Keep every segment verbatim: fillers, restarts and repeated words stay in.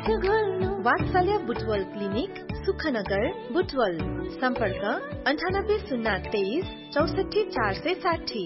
वात्सल्य बुटवल क्लिनिक सुखनगर बुटवल सम्पर्क अन्ठानब्बे शून्य तेइस चौसठी चार सय साठी।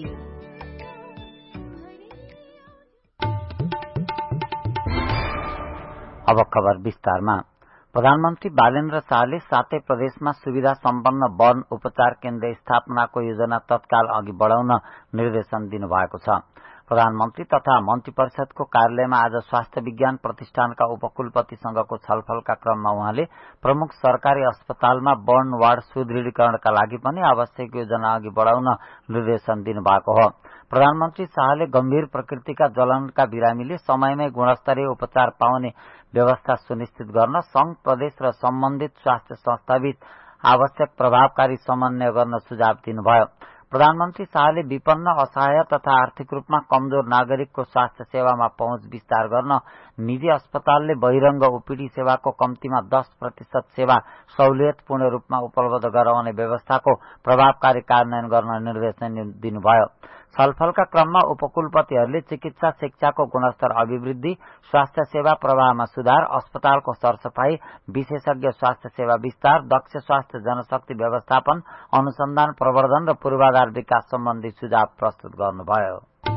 अब खबर विस्तारमा। प्रधानमन्त्री बालेन्द्र शाहले सातै प्रदेशमा सुविधा सम्पन्न वन उपचार केन्द्र स्थापनाको योजना तत्काल अघि बढ़ाउन निर्देशन दिनुभएको छ। प्रधानमन्त्री तथा मन्त्री परिषदको कार्यालयमा आज स्वास्थ्य विज्ञान प्रतिष्ठानका उपकुलपतिसँगको छलफलका क्रममा उहाँले प्रमुख सरकारी अस्पतालमा वन वार्ड सुदृढीकरणका लागि पनि आवश्यक योजना अघि बढ़ाउन निर्देशन दिनुभएको हो। प्रधानमन्त्री शाहले गम्भीर प्रकृतिका ज्वलनका बिरामीले समयमै गुणस्तरीय उपचार पाउने व्यवस्था सुनिश्चित गर्न संघ प्रदेश र सम्बन्धित स्वास्थ्य संस्थाबीच आवश्यक प्रभावकारी समन्वय गर्न सुझाव दिनुभयो। प्रधानमन्त्री शाहले विपन्न असहाय तथा आर्थिक रूपमा कमजोर नागरिकको स्वास्थ्य सेवामा पहुँच विस्तार गर्न निजी अस्पतालले बहिरंग ओपीडी सेवाको कम्तीमा दस प्रतिशत सेवा सहुलियतपूर्ण रूपमा उपलब्ध गराउने व्यवस्थाको प्रभावकारी कार्यान्वयन गर्न निर्देशन दिनुभयो। छलफलका क्रममा उपकुलपतिहरूले चिकित्सा शिक्षाको गुणस्तर अभिवृद्धि, स्वास्थ्य सेवा प्रवाहमा सुधार, अस्पतालको सरसफाई, विशेषज्ञ स्वास्थ्य सेवा विस्तार, दक्ष स्वास्थ्य जनशक्ति व्यवस्थापन, अनुसन्धान प्रवर्धन र पूर्वाधार विकास सम्बन्धी सुझाव प्रस्तुत गर्नुभयो।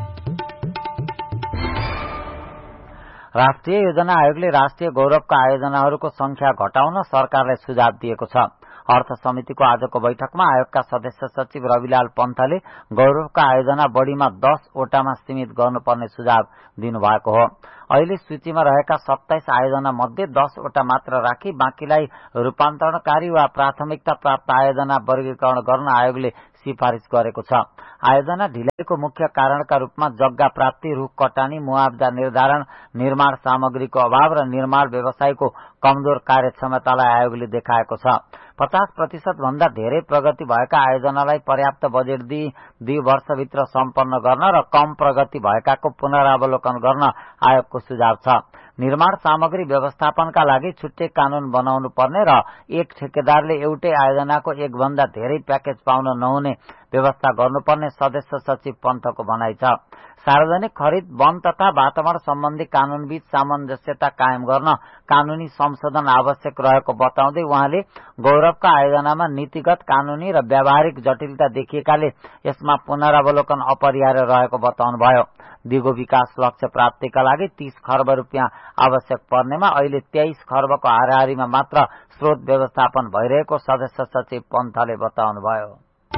राष्ट्रिय योजना आयोगले राष्ट्रिय गौरवका आयोजनाहरूको संख्या घटाउन सरकारलाई सुझाव दिएको छ। अर्थ समितिको आजको बैठकमा आयोगका सदस्य सचिव रविलाल पन्थले गौरवका आयोजना बढ़ीमा दस वटामा सीमित गर्नुपर्ने सुझाव दिनुभएको हो। अहिले सूचीमा रहेका सत्ताइस आयोजना मध्ये दस वटा मात्र राखी बाँकीलाई रूपान्तरणकारी वा प्राथमिकता प्राप्त आयोजना वर्गीकरण गर्न आयोगले सिफारिश गरेको छ। आयोजना ढिलाइको मुख्य कारणका रूपमा जग्गा प्राप्ति, रूख कटानी, मुआवजा निर्धारण, निर्माण सामग्रीको अभाव र निर्माण व्यवसायको कमजोर कार्यक्षमतालाई आयोगले देखाएको छ। पचास प्रतिशत भन्दा धेरै प्रगति भएका आयोजनालाई पर्याप्त बजेट दिई दुई वर्षभित्र सम्पन्न गर्न र कम प्रगति भएकाको पुनरावलोकन गर्न आयोगको सुझाव छ। निर्माण सामग्री व्यवस्थापनका लागि छुट्टै कानून बनाउनु पर्ने र एक ठेकेदारले एउटै आयोजनाको एक भन्दा धेरै प्याकेज पाउन नहुने व्यवस्था गर्नुपर्ने सदस्य सचिव पन्थको भनाइ छ। सार्वजनिक खरिद, वन तथा वातावरण सम्बन्धी कानूनबीच सामञ्जस्यता कायम गर्न कानूनी संशोधन आवश्यक रहेको बताउँदै उहाँले गौरवका आयोजनामा नीतिगत, कानूनी र व्यावहारिक जटिलता देखिएकाले यसमा पुनरावलोकन अपरिहार्य रहेको बताउनुभयो। दिगो विकास लक्ष्य प्राप्तिका लागि तीस खर्ब रूपियाँ आवश्यक पर्नेमा अहिले तेइस खर्बको हाराहारीमा मात्र स्रोत व्यवस्थापन भइरहेको सदस्य सचिव पन्थले बताउनुभयो।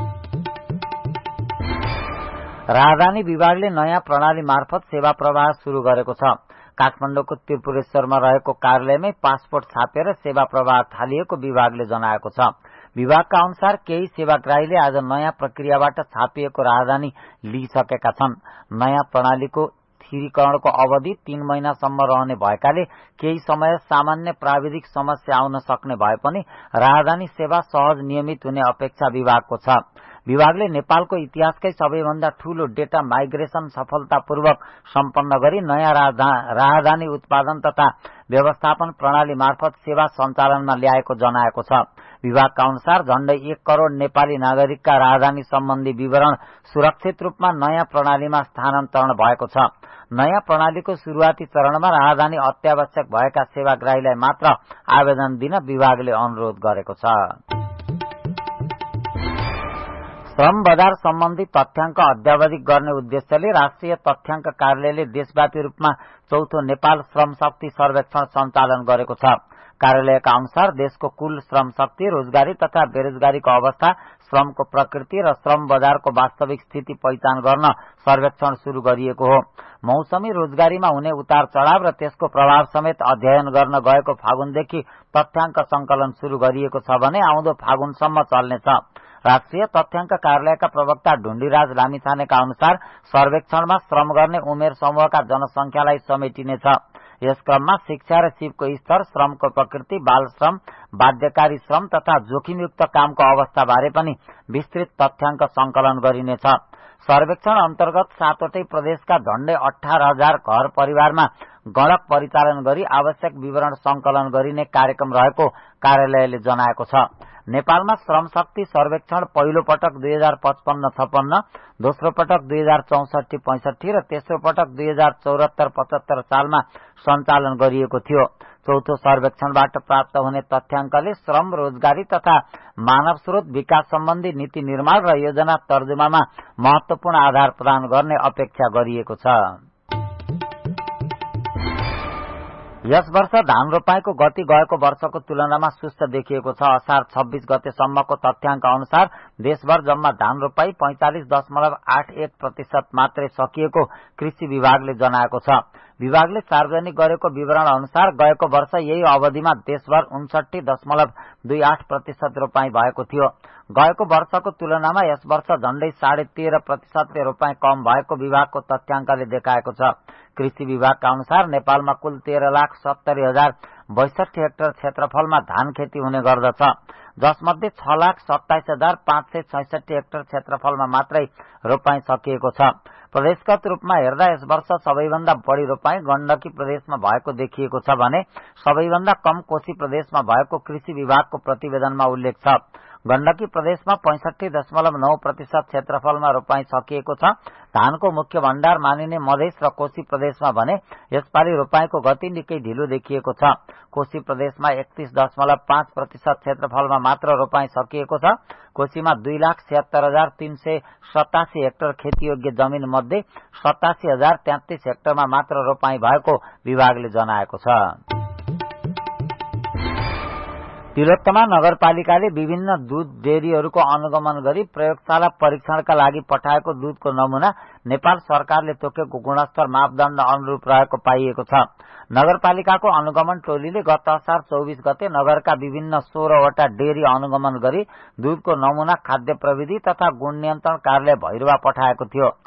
राजधानी विभागले नयाँ प्रणाली मार्फत सेवा प्रवाह शुरू गरेको छ। काठमाडौँको त्रिपुरेश्वरमा रहेको कार्यालयमै पासपोर्ट छापेर सेवा प्रवाह थालिएको विभागले जनाएको छ। विभागका अनुसार केही सेवाग्राहीले आज नयाँ प्रक्रियाबाट छापिएको राजधानी लिइसकेका छन्। नयाँ प्रणालीको स्थिरीकरणको अवधि तीन महिनासम्म रहने भएकाले केही समय सामान्य प्राविधिक समस्या आउन सक्ने भए पनि राजधानी सेवा सहज नियमित हुने अपेक्षा विभागको छ। विभागले नेपालको इतिहासकै सबैभन्दा ठूलो डेटा माइग्रेसन सफलतापूर्वक सम्पन्न गरी नयाँ राजधानी उत्पादन तथा व्यवस्थापन प्रणाली मार्फत सेवा सञ्चालनमा ल्याएको जनाएको छ। विभागका अनुसार झण्डै एक करोड़ नेपाली नागरिकका राजधानी सम्बन्धी विवरण सुरक्षित रूपमा नयाँ प्रणालीमा स्थानान्तरण भएको छ। नयाँ प्रणालीको शुरूआती चरणमा राजधानी अत्यावश्यक भएका सेवाग्राहीलाई मात्र आवेदन दिन विभागले अनुरोध गरेको छ। श्रम बजार सम्बन्धी तथ्याङ्क अद्यावधिक गर्ने उद्देश्यले राष्ट्रिय तथ्याङ्क कार्यालयले देशव्यापी रूपमा चौथो नेपाल श्रम शक्ति सर्वेक्षण सञ्चालन गरेको छ। कार्यालयका अनुसार देशको कुल श्रम शक्ति, रोजगारी तथा बेरोजगारीको अवस्था, श्रमको प्रकृति र श्रम बजारको वास्तविक स्थिति पहिचान गर्न सर्वेक्षण शुरू गरिएको हो। मौसमी रोजगारीमा हुने उतार चढ़ाव र त्यसको प्रभाव समेत अध्ययन गर्न गएको फागुनदेखि तथ्याङ्क संकलन शुरू गरिएको छ भने आउँदो फागुनसम्म चल्नेछ। राष्ट्रिय तथ्याङ्क कार्यालयका प्रवक्ता ढुण्डीराज लामिछानेका अनुसार सर्वेक्षणमा श्रम गर्ने उमेर समूहका जनसंख्यालाई समेटिनेछ। यस क्रममा शिक्षा र सिपको स्तर, श्रमको प्रकृति, बाल श्रम, बाध्यकारी श्रम तथा जोखिमयुक्त कामको अवस्थाबारे पनि विस्तृत तथ्याङ्क संकलन गरिनेछ। सर्वेक्षण अन्तर्गत सातवटै प्रदेशका झण्डै अठार हजार घर परिवारमा गणक परिचालन गरी आवश्यक विवरण संकलन गरिने कार्यक्रम रहेको कार्यालयले जनाएको छ। नेपालमा श्रम शक्ति सर्वेक्षण पहिलो पटक दुई हजार पचपन्न छपन्न, दोस्रो पटक दुई हजार चौसठी पैंसठी र तेस्रो पटक दुई हजार चौरात्तर पचहत्तर सालमा सञ्चालन गरिएको थियो। चौथो सर्वेक्षणबाट प्राप्त हुने तथ्याङ्कले श्रम, रोजगारी तथा मानव स्रोत विकास सम्बन्धी नीति निर्माण र योजना तर्जुमामा महत्वपूर्ण आधार प्रदान गर्ने अपेक्षा गरिएको छ। यस वर्ष धान रोपाईको गति गएको वर्षको तुलनामा सुस्त देखिएको छ। असार छब्बीस गतेसम्मको तथ्याङ्क अनुसार देशभर जम्मा धान रोपाई पैंतालिस दशमलव आठ एक प्रतिशत मात्रै सकिएको कृषि विभागले जनाएको छ। विभागले सार्वजनिक गरेको विवरण अनुसार गएको वर्ष यही अवधिमा देशभर उन्सठी दशमलव दुई आठ प्रतिशत रोपाई भएको थियो। गएको वर्षको तुलनामा यस वर्ष झण्डै साढे तेह्र प्रतिशतले रोपाई कम भएको विभागको तथ्याङ्कले देखाएको छ। कृषि विभागका अनुसार नेपालमा कुल तेह्र लाख सत्तरी हजार बैसठी हेक्टर क्षेत्रफलमा धान खेती हुने गर्दछ, जसमध्ये छ लाख सत्ताइस हजार पाँच सय छैसठी हेक्टर क्षेत्रफलमा मात्रै रोपाई सकिएको छ। प्रदेशगत रूपमा हेर्दा यस वर्ष सबैभन्दा बढ़ी रोपाई गण्डकी प्रदेशमा भएको देखिएको छ भने सबैभन्दा कम कोशी प्रदेशमा भएको कृषि विभागको प्रतिवेदनमा उल्लेख छ। गण्डकी प्रदेशमा पैंसठी दशमलव नौ प्रतिशत क्षेत्रफलमा रोपाई सकिएको छ। धानको मुख्य भण्डार मानिने मधेस र कोशी प्रदेशमा भने यसपालि रोपाईको गति निकै ढिलो देखिएको छ। कोशी प्रदेशमा एकतीस दशमलव पाँच प्रतिशत क्षेत्रफलमा मात्र रोपाई सकिएको छ। कोशीमा दुई लाख छिहत्तर हजार तीन सय सतासी हेक्टर खेतीयोग्य जमीन मध्ये सतासी हजार तेत्तीस हेक्टरमा मात्र रोपाई भएको विभागले जनाएको छ। तिलोत्तमा नगरपालिकाले विभिन्न दूध डेरीहरूको अनुगमन गरी प्रयोगशाला परीक्षणका लागि पठाएको दूधको नमूना नेपाल सरकारले तोकेको गुणस्तर मापदण्ड अनुरूप रहेको पाइएको छ। नगरपालिकाको अनुगमन टोलीले गत असार चौबीस गते नगरका विभिन्न सोह्रवटा डेरी अनुगमन गरी दूधको नमूना खाद्य प्रविधि तथा गुण नियन्त्रण कार्यालय भैरवा पठाएको थियो।